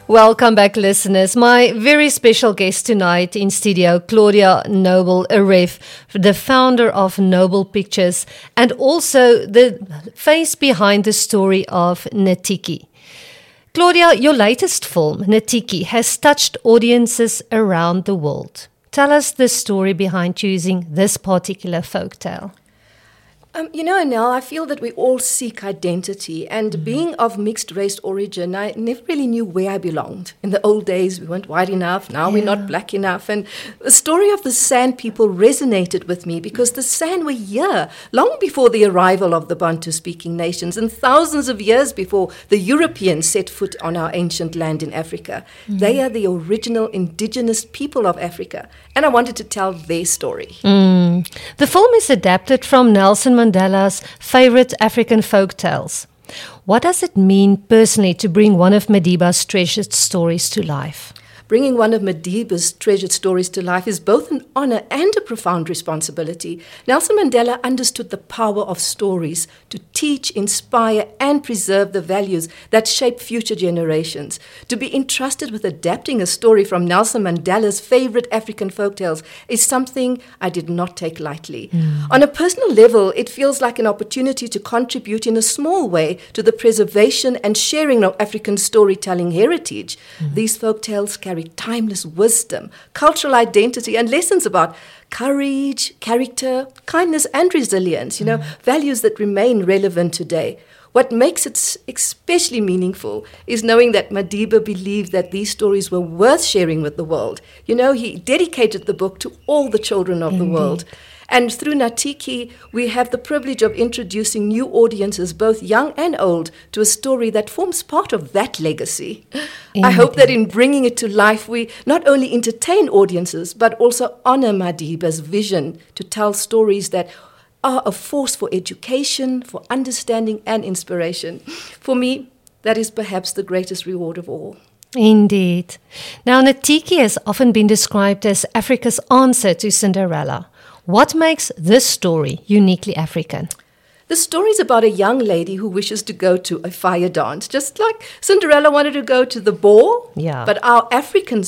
Welcome back, listeners. My very special guest tonight in studio, Claudia Noble Aref, the founder of Noble Pictures and also the face behind the story of Natiki. Claudia, your latest film, Natiki, has touched audiences around the world. Tell us the story behind choosing this particular folktale. Nell, I feel that we all seek identity, and being of mixed race origin, I never really knew where I belonged. In the old days, we weren't white enough, now we're not black enough, and the story of the San people resonated with me because the San were here long before the arrival of the Bantu-speaking nations and thousands of years before the Europeans set foot on our ancient land in Africa. They are the original indigenous people of Africa, and I wanted to tell their story. The film is adapted from Nelson Mandela's favorite African folk tales. What does it mean personally to bring one of Madiba's treasured stories to life? Bringing one of Madiba's treasured stories to life is both an honor and a profound responsibility. Nelson Mandela understood the power of stories to teach, inspire, and preserve the values that shape future generations. To be entrusted with adapting a story from Nelson Mandela's favorite African folktales is something I did not take lightly. On a personal level, it feels like an opportunity to contribute in a small way to the preservation and sharing of African storytelling heritage. These folktales carry timeless wisdom, cultural identity, and lessons about courage, character, kindness, and resilience, values that remain relevant today. What makes it especially meaningful is knowing that Madiba believed that these stories were worth sharing with the world. He dedicated the book to all the children of the world. And through Natiki, we have the privilege of introducing new audiences, both young and old, to a story that forms part of that legacy. I hope that in bringing it to life, we not only entertain audiences, but also honor Madiba's vision to tell stories that are a force for education, for understanding, and inspiration. For me, that is perhaps the greatest reward of all. Indeed. Now, Natiki has often been described as Africa's answer to Cinderella. What makes this story uniquely African? The story is about a young lady who wishes to go to a fire dance, just like Cinderella wanted to go to the ball. Yeah. But our African